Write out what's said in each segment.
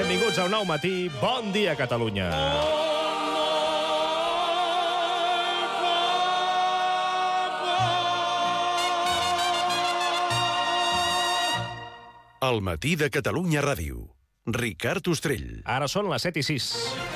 Benvinguts a un nou matí. Bon dia, Catalunya. El matí de Catalunya Ràdio. Ricard Ostrell. Ara són les 7:06.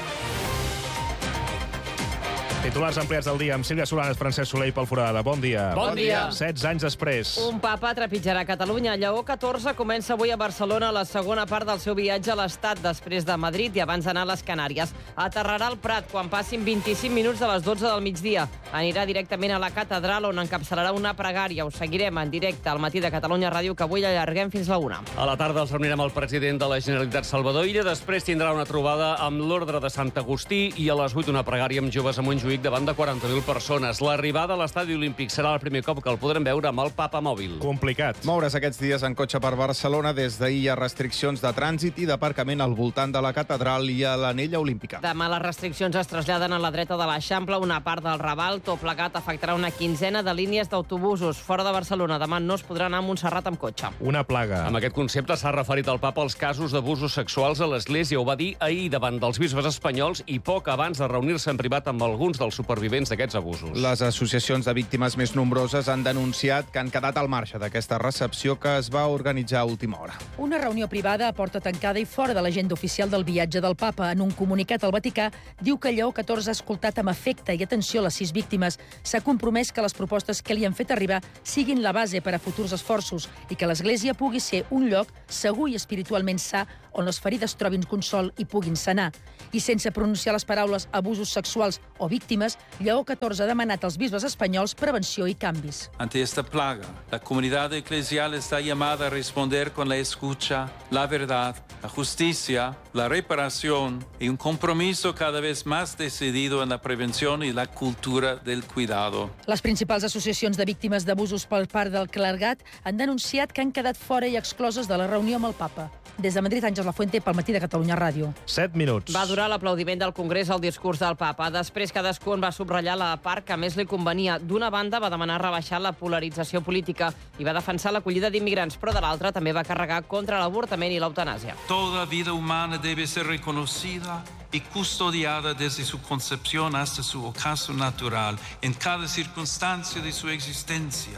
Titulars ampliats del dia amb Sílvia Solanes, Francesc Soler i Pol Forada. Bon dia. Bon dia. 16 anys després. Un papa trepitjarà Catalunya. Lleó XIV comença avui a Barcelona la segona part del seu viatge a l'Estat després de Madrid i abans d'anar a les Canàries. Aterrarà al Prat quan passin 25 minuts de les 12 del migdia. Anirà directament a la catedral on encapçalarà una pregària. Ho seguirem en directe al matí de Catalunya Ràdio, que avui allarguem fins la 1. A la tarda els reunirem el president de la Generalitat, Salvador Illa. Després tindrà una trobada amb l'Ordre de Sant Agustí i a les 8 una pregària amb joves a Montjuïc davant de 40.000 persones. L'arribada a l'estadi olímpic serà el primer cop que el podrem veure amb el Papa mòbil. Complicat. Moure's aquests dies en cotxe per Barcelona. Des d'ahir hi ha restriccions de trànsit i d'aparcament al voltant de la catedral i a l'anella olímpica. Demà les restriccions es traslladen a la dreta de l'Eixample, una part del Raval. Tot plegat afectarà una quinzena de línies d'autobusos. Fora de Barcelona demà no es podrà anar a Montserrat amb cotxe. Una plaga. Amb aquest concepte s'ha referit el Papa als casos d'abusos sexuals a l'Església. Ho va dir ahir davant dels bisbes espanyols i poc abans de reunir-se en privat amb alguns dels supervivents d'aquests abusos. Les associacions de víctimes més nombroses han denunciat que han quedat al marge d'aquesta recepció que es va organitzar a última hora. Una reunió privada a porta tancada i fora de l'agenda oficial del viatge del Papa. En un comunicat al Vaticà diu que Lleó XIV ha escoltat amb afecte i atenció les 6 víctimes. S'ha compromès que les propostes que li han fet arribar siguin la base per a futurs esforços i que l'Església pugui ser un lloc segur i espiritualment sa on les ferides trobin consol i puguin sanar. I sense pronunciar les paraules abusos sexuals o víctimes, Lleó XIV ha demanat als bisbes espanyols prevenció i canvis. Ante esta plaga, la comunidad eclesial está llamada a responder con la escucha, la verdad, la justicia, la reparación y un compromiso cada vez más decidido en la prevención y la cultura del cuidado. Les principals associacions de víctimes d'abusos per part del clergat han denunciat que han quedat fora i excloses de la reunió amb el Papa. Des de Madrid, Àngels Lafuente, pel matí de Catalunya Ràdio. 7 minuts. Va durar l'aplaudiment del Congrés al discurs del Papa. Després cadascú en va subratllar la part que més li convenia. D'una banda va demanar rebaixar la polarització política i va defensar l'acollida d'immigrants, però de l'altra també va carregar contra l'avortament i l'eutanàsia. Toda vida humana debe ser reconocida y custodiada desde su concepción hasta su ocaso natural, en cada circunstancia de su existencia.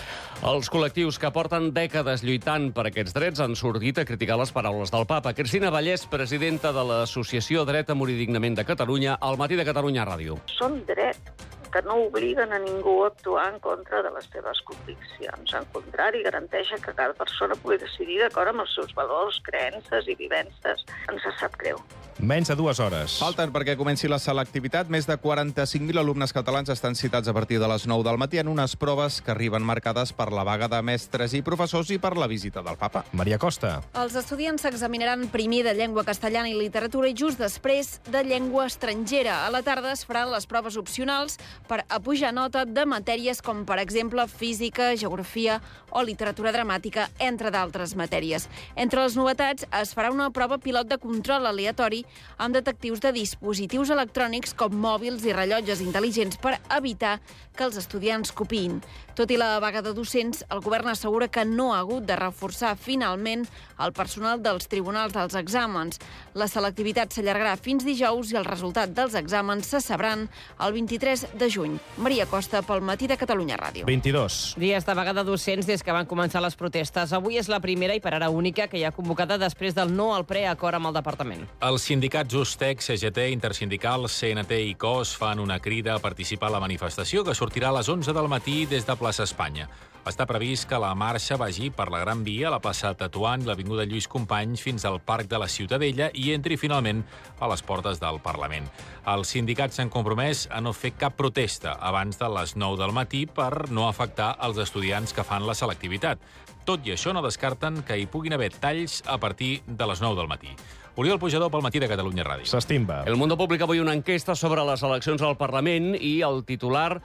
Els col·lectius que porten dècades lluitant per aquests drets han sortit a criticar les paraules del Papa. Cristina Vallès, presidenta de l'Associació Dret a Morir Dignament de Catalunya, al matí de Catalunya Ràdio. Són drets que no obliguen a ningú a actuar en contra de les seves conviccions. Al contrari, garanteixen que cada persona pugui decidir d'acord amb els seus valors, creences i vivències. Ens sap greu. Menys de 2 hores. Falten perquè comenci la selectivitat. Més de 45.000 alumnes catalans estan citats a partir de les 9 del matí en unes proves que arriben marcades per la vaga de mestres i professors i per la visita del Papa. Maria Costa. Els estudiants s'examinaran primer de llengua castellana i literatura i just després de llengua estrangera. A la tarda es faran les proves opcionals per apujar nota de matèries com, per exemple, física, geografia o literatura dramàtica, entre d'altres matèries. Entre les novetats es farà una prova pilot de control aleatori amb detectius de dispositius electrònics com mòbils i rellotges intel·ligents per evitar que els estudiants copiïn. Tot i la vaga de docents, el govern assegura que no ha hagut de reforçar finalment el personal dels tribunals dels exàmens. La selectivitat s'allargarà fins dijous i el resultat dels exàmens se sabran el 23 de juny. Maria Costa, pel matí de Catalunya Ràdio. 22. Dies de vaga de docents des que van començar les protestes. Avui és la primera i per ara única que hi ha convocada després del no al preacord amb el departament. Els sindicats Ustec, CGT, Intersindical, CNT i COS fan una crida a participar a la manifestació que sortirà a les 11 del matí des de Plaça Espanya. Està previst que la marxa vagi per la Gran Via, la plaça Tetuan i l'avinguda Lluís Companys fins al Parc de la Ciutadella i entri finalment a les portes del Parlament. Els sindicats s'han compromès a no fer cap protesta abans de les 9 del matí per no afectar els estudiants que fan la selectivitat. Tot i això, no descarten que hi puguin haver talls a partir de les 9 del matí. Oriol Pujador pel matí de Catalunya Ràdio. S'estimba. El Mundo publica avui una enquesta sobre les eleccions al Parlament i el titular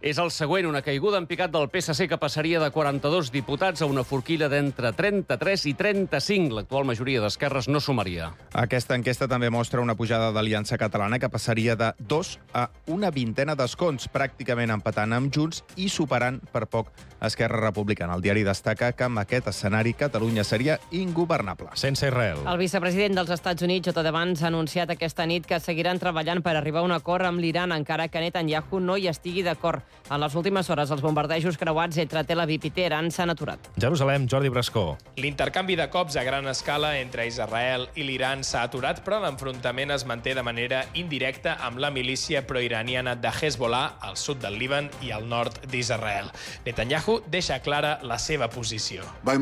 és el següent, una caiguda en picat del PSC que passaria de 42 diputats a una forquilla d'entre 33 i 35. L'actual majoria d'esquerres no sumaria. Aquesta enquesta també mostra una pujada d'Aliança Catalana que passaria de 2 a una vintena d'escons, pràcticament empatant amb Junts i superant per poc Esquerra Republicana. El diari destaca que amb aquest escenari Catalunya seria ingovernable. Sense Israel. El vicepresident dels Estats Units, J.D. Vance, ha anunciat aquesta nit que seguiran treballant per arribar a un acord amb l'Iran, encara que Netanyahu no hi estigui d'acord. En les últimes hores, els bombardejos creuats entre Tel Aviv i Teheran s'han aturat. Jerusalem, Jordi Brascó. L'intercanvi de cops a gran escala entre Israel i l'Iran s'ha aturat, però l'enfrontament es manté de manera indirecta amb la milícia proiraniana de Hezbollah al sud del Líban i al nord d'Israel. Netanyahu deixa clara la seva posició.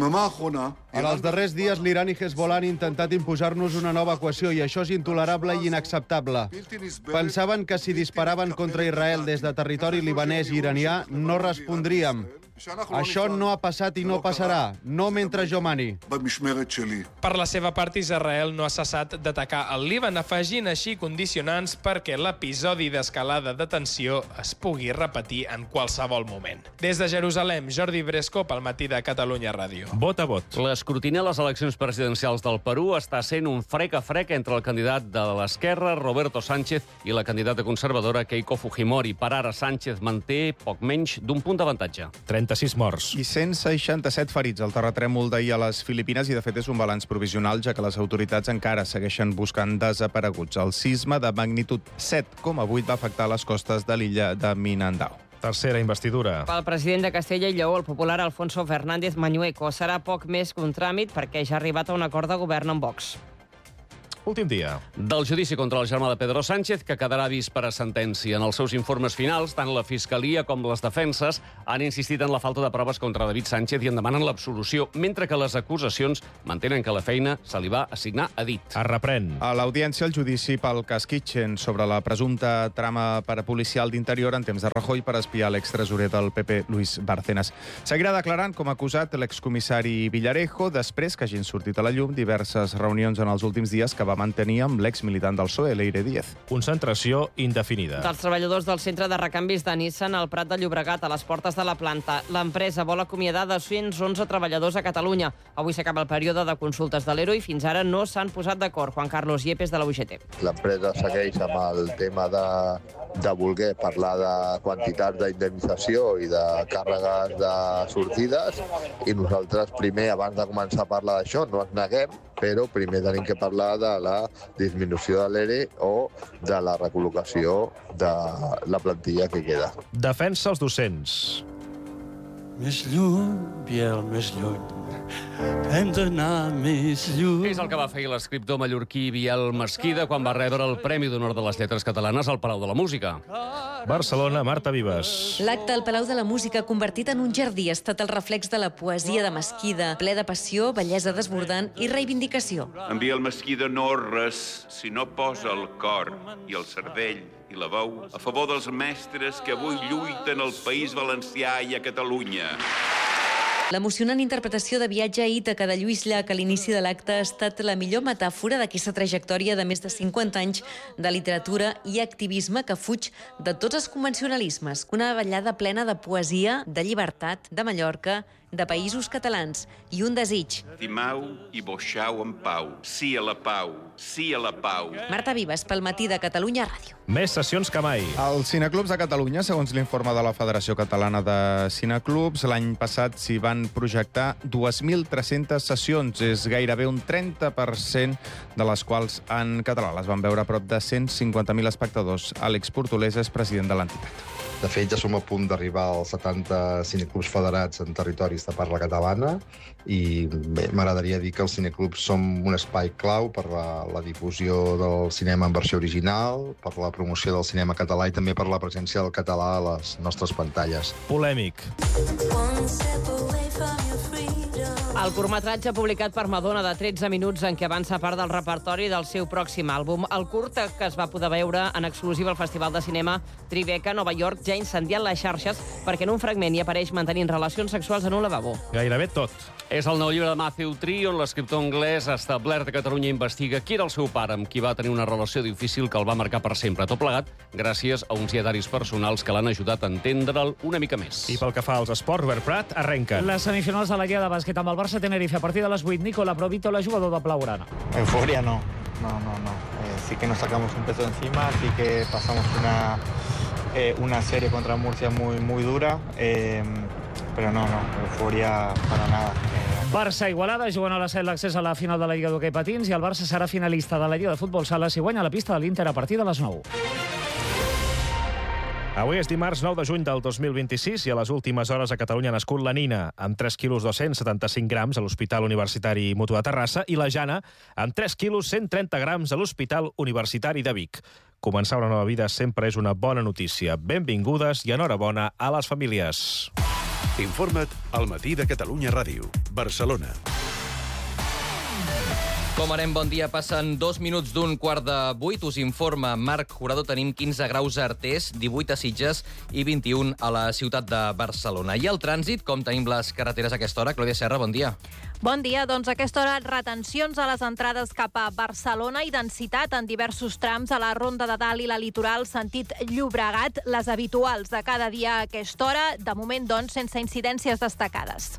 En els darrers dies, l'Iran i Hezbollah han intentat imposar-nos una nova equació i això és intolerable i inacceptable. Pensaven que si disparaven contra Israel des de territori libanès i iranià no respondríem. Això no ha passat i no passarà, no mentre jo mani. Per la seva part, Israel no ha cessat d'atacar el Líban, afegint així condicionants perquè l'episodi d'escalada de tensió es pugui repetir en qualsevol moment. Des de Jerusalem, Jordi Bresco, pel Matí de Catalunya Ràdio. Vot a vot. L'escrutini a les eleccions presidencials del Perú està sent un frec a frec entre el candidat de l'esquerra, Roberto Sánchez, i la candidata conservadora, Keiko Fujimori. Per ara, Sánchez manté poc menys d'un punt d'avantatge. 36 morts. I 167 ferits al terratrèmol d'ahir a les Filipines i, de fet, és un balanç provisional, ja que les autoritats encara segueixen buscant desapareguts. El sisme de magnitud 7,8 va afectar les costes de l'illa de Mindanao. Tercera investidura. Pel president de Castella i Lleó, el popular Alfonso Fernández Mañueco, serà poc més que un tràmit perquè ja ha arribat a un acord de govern amb Vox. Últim dia. Del judici contra el germà de Pedro Sánchez, que quedarà vist per a sentència. En els seus informes finals, tant la Fiscalia com les defenses han insistit en la falta de proves contra David Sánchez i en demanen l'absolució, mentre que les acusacions mantenen que la feina se li va assignar a dit. Es reprèn. A l'audiència, el judici pel cas Kitchen sobre la presumpta trama parapolicial d'Interior en temps de Rajoy per espiar l'extresorer del PP, Luis Bárcenas. Seguirà declarant com a acusat l'excomissari Villarejo després que hagin sortit a la llum diverses reunions en els últims dies que va mantenir amb l'ex-militant del PSOE, Leire Díez. Concentració indefinida. Dels treballadors del centre de recanvis de Nissan al Prat de Llobregat, a les portes de la planta. L'empresa vol acomiadar 211 treballadors a Catalunya. Avui s'acaba el període de consultes de l'ERO i fins ara no s'han posat d'acord. Juan Carlos Yepes, de la UGT. L'empresa segueix amb el tema de voler parlar de quantitats d'indemnització i de càrregues de sortides, i nosaltres primer, abans de començar a parlar d'això, no ens neguem, però primer tenim que parlar de la disminució de l'ERE o de la recol·locació de la plantilla que queda. Defensa els docents. Més lluny, Biel, més lluny. Hem d'anar més lluny. És el que va fer l'escriptor mallorquí Biel Mesquida quan va rebre el Premi d'Honor de les Lletres Catalanes al Palau de la Música. Barcelona, Marta Vives. L'acte al Palau de la Música, convertit en un jardí, ha estat el reflex de la poesia de Mesquida, ple de passió, bellesa desbordant i reivindicació. En Biel Mesquida no és res si no posa el cor i el cervell i la veu a favor dels mestres que avui lluiten al País Valencià i a Catalunya. L'emocionant interpretació de Viatge a Ítaca de Lluís Llach a l'inici de l'acte ha estat la millor metàfora d'aquesta trajectòria de més de 50 anys de literatura i activisme que fuig de tots els convencionalismes. Una ballada plena de poesia, de llibertat, de Mallorca, de països catalans i un desig. Timau i boixau en pau. Sí a la pau. Sí a la pau. Marta Vives, pel Matí de Catalunya Ràdio. Més sessions que mai. Els cineclubs de Catalunya, segons l'informe de la Federació Catalana de Cineclubs, l'any passat s'hi van projectar 2.300 sessions. És gairebé un 30% de les quals en català. Les van veure a prop de 150.000 espectadors. Àlex Portolés és president de l'entitat. De fet, ja som a punt d'arribar als 70 cineclubs federats en territoris de parla catalana i bé, m'agradaria dir que els cineclubs som un espai clau per la difusió del cinema en versió original, per la promoció del cinema català i també per la presència del català a les nostres pantalles. Polèmic. El curtmetratge publicat per Madonna de 13 minuts en què avança part del repertori del seu pròxim àlbum. El curt, que es va poder veure en exclusiva al Festival de Cinema Tribeca a Nova York, ja incendiat les xarxes perquè en un fragment hi apareix mantenint relacions sexuals en un lavabo. Gairebé tot. És el nou llibre de Matthew Tree, on l'escriptor anglès establert a Catalunya investiga qui era el seu pare, amb qui va tenir una relació difícil que el va marcar per sempre. Tot plegat gràcies a uns dietaris personals que l'han ajudat a entendre'l una mica més. I pel que fa als esports, Robert Prat, arrenquen. Les semifinals de la Lliga de bàsquet amb el Barça Tenerife a partir de les 8. Nicola Provítola, jugador de Blaugrana. Euforia no. Sí que nos sacamos un peso encima, sí que pasamos una serie contra Murcia muy dura, pero no, euforia para nada. Barça-Igualada juguen a la 7 l'accés a la final de la Lliga d'Hoquei Patins i el Barça serà finalista de la Lliga de Futbol Sala si guanya la pista de l'Inter a partir de les 9. Avui és dimarts 9 de juny del 2026 i a les últimes hores a Catalunya ha nascut la Nina, amb 3 quilos 275 grams a l'Hospital Universitari Mutu de Terrassa, i la Jana, amb 3 quilos 130 grams a l'Hospital Universitari de Vic. Començar una nova vida sempre és una bona notícia. Benvingudes i enhorabona a les famílies. Informa't al Matí de Catalunya Ràdio, Barcelona. Com anem, bon dia. Passen 2 minuts d'un quart de 8. Us informa Marc Jurado. Tenim 15 graus a Artés, 18 a Sitges i 21 a la ciutat de Barcelona. I el trànsit, com tenim les carreteres a aquesta hora? Clàudia Serra, bon dia. Bon dia. Doncs a aquesta hora, retencions a les entrades cap a Barcelona i densitat en diversos trams a la Ronda de Dalt i la Litoral, sentit Llobregat, les habituals de cada dia a aquesta hora. De moment, doncs, sense incidències destacades.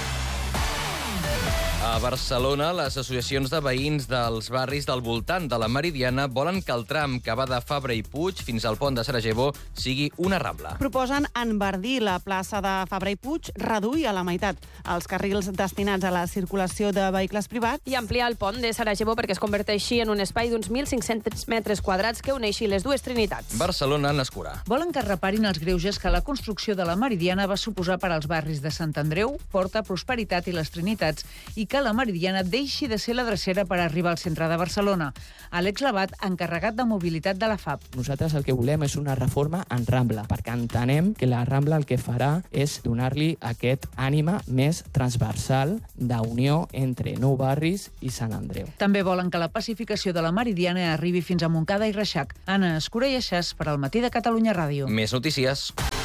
A Barcelona, les associacions de veïns dels barris del voltant de la Meridiana volen que el tram que va de Fabra i Puig fins al pont de Sarajevo sigui una rambla. Proposen enverdir la plaça de Fabra i Puig, reduir a la meitat els carrils destinats a la circulació de vehicles privats i ampliar el pont de Sarajevo perquè es converteixi en un espai d'uns 1.500 metres quadrats que uneixi les dues Trinitats. Barcelona n'escurà. Volen que reparin els greuges que la construcció de la Meridiana va suposar per als barris de Sant Andreu, Porta, Prosperitat i les Trinitats, i que la Meridiana deixi de ser la drecera per arribar al centre de Barcelona. Àlex Labat, encarregat de mobilitat de la FAP. Nosaltres el que volem és una reforma en Rambla, perquè entenem que la Rambla el que farà és donar-li aquest ànima més transversal d'unió entre Nou Barris i Sant Andreu. També volen que la pacificació de la Meridiana arribi fins a Montcada i Reixac. Anna Escurelleixas, per al Matí de Catalunya Ràdio. Més notícies.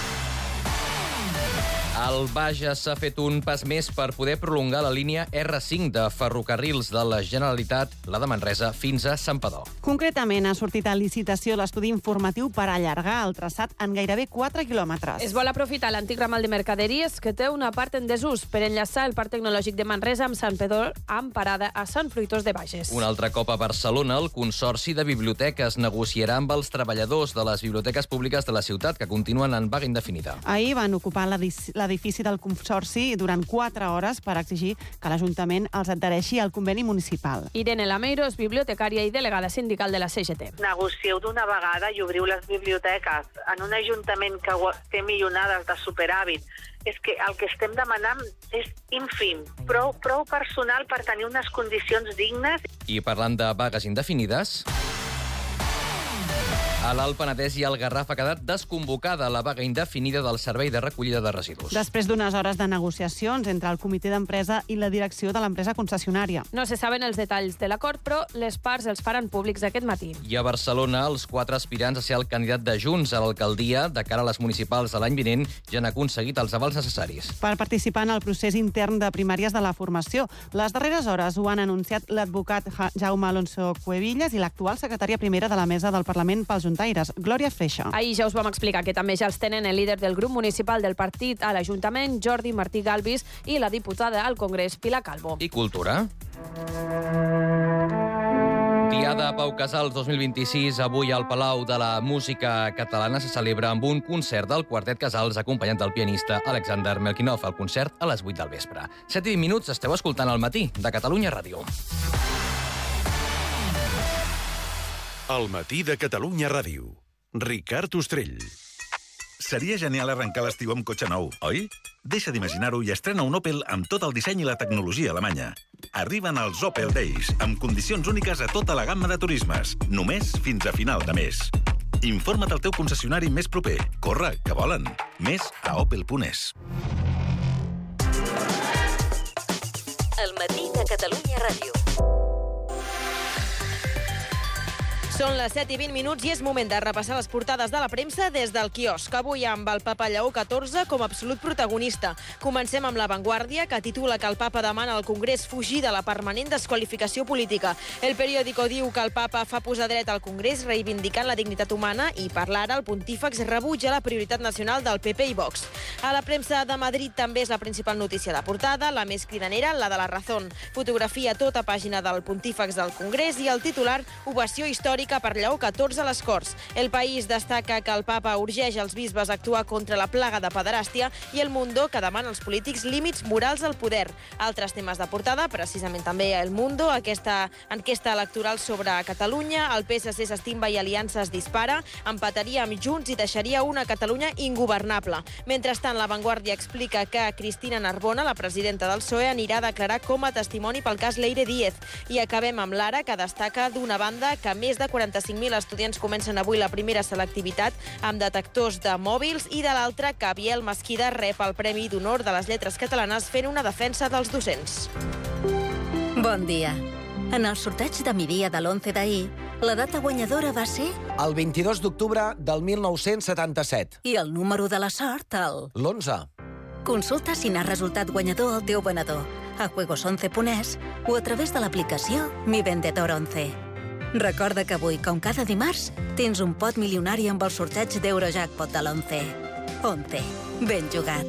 El Bages s'ha fet un pas més per poder prolongar la línia R5 de ferrocarrils de la Generalitat, la de Manresa, fins a Santpedor. Concretament, ha sortit a licitació l'estudi informatiu per allargar el traçat en gairebé 4 quilòmetres. Es vol aprofitar l'antic ramal de mercaderies que té una part en desús per enllaçar el Parc Tecnològic de Manresa amb Santpedor amb parada a Sant Fruitós de Bages. Un altre cop a Barcelona, el Consorci de Biblioteques negociarà amb els treballadors de les biblioteques públiques de la ciutat que continuen en vaga indefinida. Ahir van ocupar l'edifici del Consorci durant 4 hores per exigir que l'Ajuntament els adhereixi al conveni municipal. Irene Lameiro és bibliotecària i delegada sindical de la CGT. Negocieu d'una vegada i obriu les biblioteques en un ajuntament que té milionades de superàvit. És que el que estem demanant és ínfim, prou personal per tenir unes condicions dignes. I parlant de vagues indefinides, a l'Alt Penedès i el Garraf ha quedat desconvocada la vaga indefinida del Servei de Recollida de Residus. Després d'unes hores de negociacions entre el comitè d'empresa i la direcció de l'empresa concessionària. No se saben els detalls de l'acord, però les parts els faran públics aquest matí. I a Barcelona, els 4 aspirants a ser el candidat de Junts a l'alcaldia de cara a les municipals de l'any vinent ja han aconseguit els avals necessaris. Per participar en el procés intern de primàries de la formació. Les darreres hores ho han anunciat l'advocat Jaume Alonso Cuevillas i l'actual secretària primera de la mesa del Parlament pels Juntaires, Glòria Freixa. Ahir ja us vam explicar que també ja els tenen el líder del grup municipal del partit a l'Ajuntament, Jordi Martí Galvis, i la diputada al Congrés, Pilar Calvo. I cultura? Diada Pau Casals 2026, avui al Palau de la Música Catalana se celebra amb un concert del Quartet Casals acompanyat del pianista Alexander Melkinov. El concert a les 8 del vespre. 7:20, esteu escoltant al Matí de Catalunya Ràdio. El Matí de Catalunya Ràdio. Ricard Ostrell. Seria genial arrencar l'estiu amb cotxe nou, oi? Deixa d'imaginar-ho i estrena un Opel amb tot el disseny i la tecnologia alemanya. Arriben els Opel Days, amb condicions úniques a tota la gamma de turismes, només fins a final de mes. Informa't al teu concessionari més proper. Corre, que volen. Més a opel.es. El matí de Catalunya Ràdio. Són les 7:20 i és moment de repassar les portades de la premsa des del quiosc. Avui amb el papa Lleó XIV com a absolut protagonista. Comencem amb La Vanguardia, que titula que el papa demana al Congrés fugir de la permanent desqualificació política. El periòdico diu que el papa fa posar dret al Congrés reivindicant la dignitat humana i per l'ara el pontífex rebutja la prioritat nacional del PP i Vox. A la premsa de Madrid també és la principal notícia de portada, la més cridanera, la de La Razón. Fotografia a tota pàgina del pontífex del Congrés i el titular, ovació històrica per Lleó XIV a les Corts. El País destaca que el papa urgeix els bisbes a actuar contra la plaga de pederàstia i El Mundo, que demana als polítics límits morals al poder. Altres temes de portada, precisament també El Mundo, aquesta enquesta electoral sobre Catalunya, el PSC s'estimba i Aliança es dispara, empataria amb Junts i deixaria una Catalunya ingovernable. Mentrestant, La Vanguardia explica que Cristina Narbona, la presidenta del PSOE, anirà a declarar com a testimoni pel cas Leire Díez. I acabem amb l'Ara, que destaca d'una banda que més de 45.000 estudiants comencen avui la primera selectivitat amb detectors de mòbils i de l'altra que Biel Mesquida rep el Premi d'Honor de les Lletres Catalanes fent una defensa dels docents. Bon dia. En el sorteig de migdia de l'11 d'ahir, la data guanyadora va ser... El 22 d'octubre del 1977. I el número de la sort, l'11. Consulta si n'ha resultat guanyador el teu venedor a juegos11.es o a través de l'aplicació Mi Vendedor 11. Recorda que avui, com cada dimarts, tens un pot milionari amb el sorteig d'Eurojackpot de l'11. 11. Ben jugat.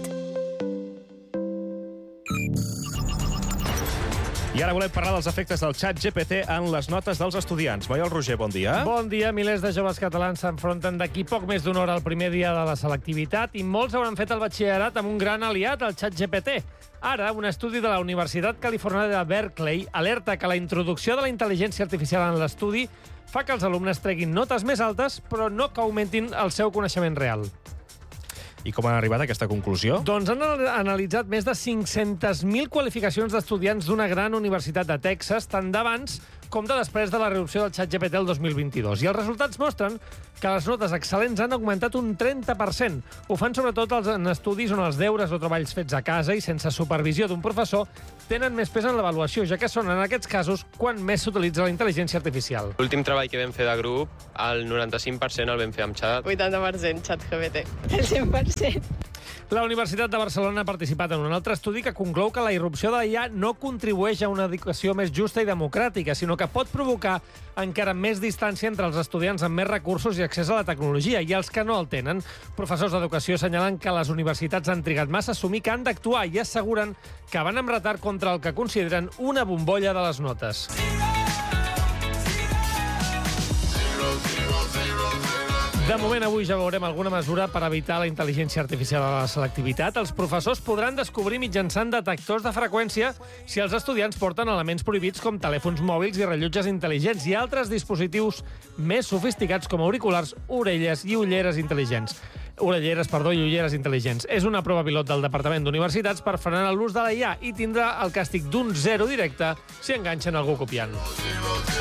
I ara volem parlar dels efectes del xat GPT en les notes dels estudiants. Maiol Roger, bon dia. Bon dia. Milers de joves catalans s'enfronten d'aquí poc més d'una hora al primer dia de la selectivitat i molts hauran fet el batxillerat amb un gran aliat, el xat GPT. Ara, un estudi de la Universitat Californiana de Berkeley alerta que la introducció de la intel·ligència artificial en l'estudi fa que els alumnes treguin notes més altes, però no que augmentin el seu coneixement real. I com han arribat a aquesta conclusió? Doncs han analitzat més de 500.000 qualificacions d'estudiants d'una gran universitat de Texas, tant d'abans com de després de la reducció del ChatGPT el 2022. I els resultats mostren que les notes excel·lents han augmentat un 30%. Ho fan sobretot en estudis on els deures o treballs fets a casa i sense supervisió d'un professor tenen més pes en l'avaluació, ja que són en aquests casos quan més s'utilitza la intel·ligència artificial. L'últim treball que vam fer de grup, el 95% el vam fer amb xat. 80% ChatGPT. El 100%. La Universitat de Barcelona ha participat en un altre estudi que conclou que la irrupció de la IA no contribueix a una educació més justa i democràtica, sinó que pot provocar encara més distància entre els estudiants amb més recursos i accés a la tecnologia i els que no el tenen. Professors d'educació assenyalen que les universitats han trigat massa a assumir que han d'actuar i asseguren que van amb retard contra el que consideren una bombolla de les notes. De moment, avui ja veurem alguna mesura per evitar la intel·ligència artificial a la selectivitat. Els professors podran descobrir mitjançant detectors de freqüència si els estudiants porten elements prohibits com telèfons mòbils i rellotges intel·ligents i altres dispositius més sofisticats com auriculars, orelles i ulleres intel·ligents. Ulleres intel·ligents. És una prova pilot del Departament d'Universitats per frenar l'ús de la IA i tindrà el càstig d'un 0 directe si enganxen algú copiant.